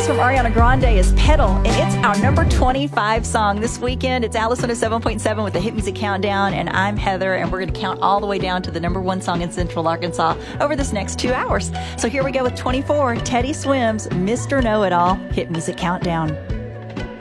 from Ariana Grande is Pedal, and it's our number 25 song this weekend. It's Alice 107.7 with the Hit Music Countdown, and I'm Heather, and we're going to count all the way down to the number one song in Central Arkansas over this next 2 hours. So here we go with 24, Teddy Swims, Mr. Know-It-All, Hit Music Countdown.